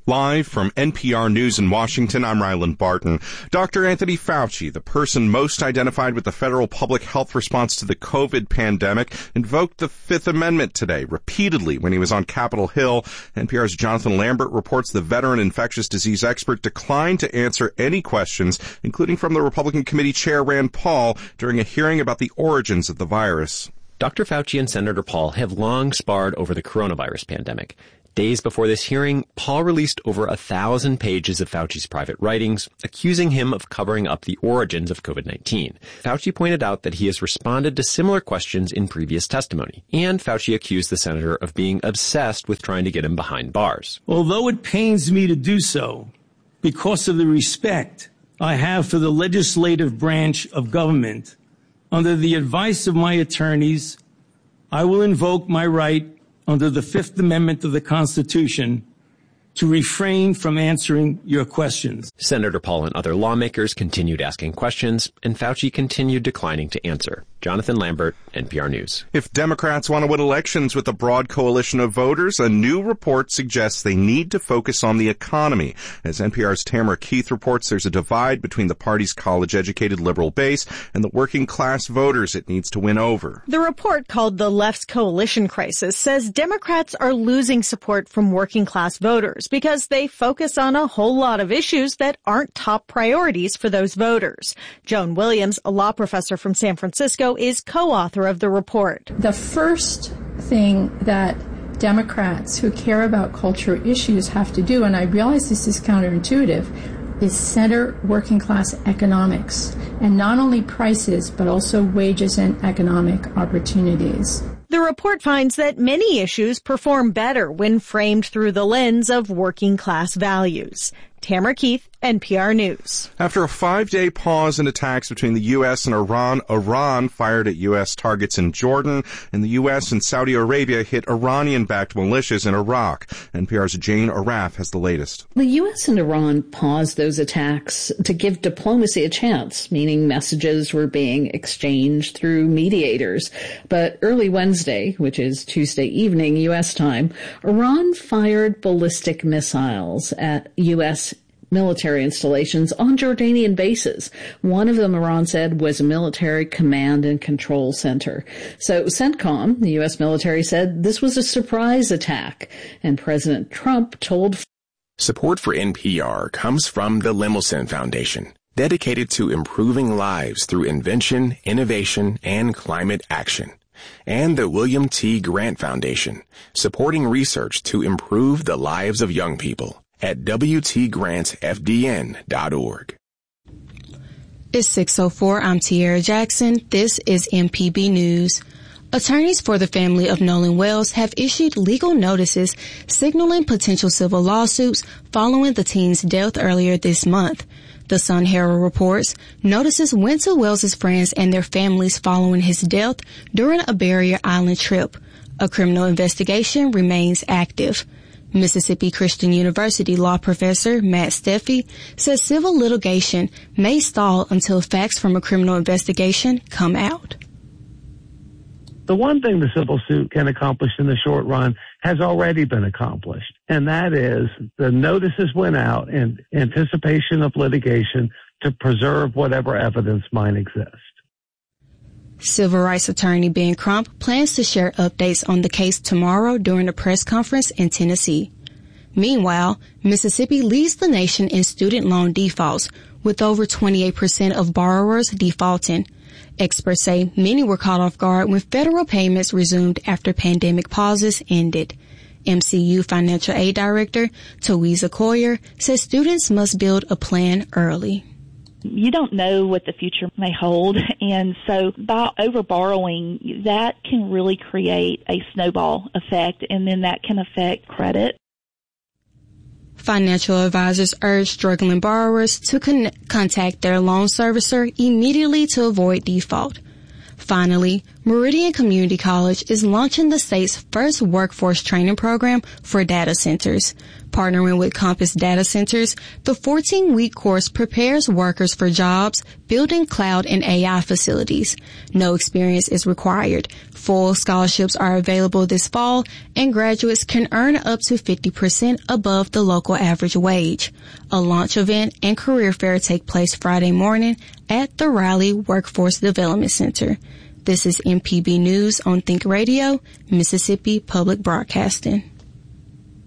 Live from NPR News in Washington, I'm Ryland Barton. Dr. Anthony Fauci, the person most identified with the federal public health response to the COVID pandemic, invoked the Fifth Amendment today repeatedly when he was on Capitol Hill. NPR's Jonathan Lambert reports the veteran infectious disease expert declined to answer any questions, including from the Republican committee chair Rand Paul, during a hearing about the origins of the virus. Dr. Fauci and Senator Paul have long sparred over the coronavirus pandemic. Days before this hearing, Paul released over 1,000 pages of Fauci's private writings, accusing him of covering up the origins of COVID-19. Fauci pointed out that he has responded to similar questions in previous testimony, and Fauci accused the senator of being obsessed with trying to get him behind bars. Although it pains me to do so, because of the respect I have for the legislative branch of government, under the advice of my attorneys, I will invoke my right under the Fifth Amendment of the Constitution to refrain from answering your questions. Senator Paul and other lawmakers continued asking questions, and Fauci continued declining to answer. Jonathan Lambert, NPR News. If Democrats want to win elections with a broad coalition of voters, a new report suggests they need to focus on the economy. As NPR's Tamara Keith reports, there's a divide between the party's college-educated liberal base and the working-class voters it needs to win over. The report, called the Left's Coalition Crisis, says Democrats are losing support from working-class voters because they focus on a whole lot of issues that aren't top priorities for those voters. Joan Williams, a law professor from San Francisco, is co-author of the report. The first thing that Democrats who care about cultural issues have to do, and I realize this is counterintuitive, is center working class economics, and not only prices, but also wages and economic opportunities. The report finds that many issues perform better when framed through the lens of working class values. Tamara Keith, NPR News. After a 5-day pause in attacks between the U.S. and Iran fired at U.S. targets in Jordan, and the U.S. and Saudi Arabia hit Iranian-backed militias in Iraq. NPR's Jane Araf has the latest. The U.S. and Iran paused those attacks to give diplomacy a chance, meaning messages were being exchanged through mediators. But early Wednesday, which is Tuesday evening U.S. time, Iran fired ballistic missiles at U.S. military installations on Jordanian bases. One of them, Iran said, was a military command and control center. So CENTCOM, the U.S. military, said this was a surprise attack, and President Trump told... Support for NPR comes from the Lemelson Foundation, dedicated to improving lives through invention, innovation, and climate action. And the William T. Grant Foundation, supporting research to improve the lives of young people at WTGrantFDN.org. It's 6:04. I'm Tiara Jackson. This is MPB News. Attorneys for the family of Nolan Wells have issued legal notices signaling potential civil lawsuits following the teen's death earlier this month. The Sun Herald reports notices went to Wells's friends and their families following his death during a Barrier Island trip. A criminal investigation remains active. Mississippi Christian University law professor Matt Steffi says civil litigation may stall until facts from a criminal investigation come out. The one thing the civil suit can accomplish in the short run has already been accomplished, and that is the notices went out in anticipation of litigation to preserve whatever evidence might exist. Civil rights attorney Ben Crump plans to share updates on the case tomorrow during a press conference in Tennessee. Meanwhile, Mississippi leads the nation in student loan defaults, with over 28% of borrowers defaulting. Experts say many were caught off guard when federal payments resumed after pandemic pauses ended. MCU Financial Aid Director Tawisa Coyer says students must build a plan early. You don't know what the future may hold, and so by over-borrowing, that can really create a snowball effect, and then that can affect credit. Financial advisors urge struggling borrowers to contact their loan servicer immediately to avoid default. Finally, Meridian Community College is launching the state's first workforce training program for data centers. Partnering with Compass Data Centers, the 14-week course prepares workers for jobs building cloud and AI facilities. No experience is required. Full scholarships are available this fall, and graduates can earn up to 50% above the local average wage. A launch event and career fair take place Friday morning at the Raleigh Workforce Development Center. This is MPB News on Think Radio, Mississippi Public Broadcasting.